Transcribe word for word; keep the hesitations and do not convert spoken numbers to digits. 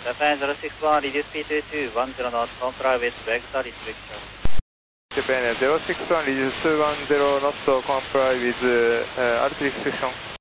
Japan zero six one, reduce speed to two one zero knots, comply with vector restriction. Japan zero six one, reduce two one zero knots, comply with uh, altitude restriction.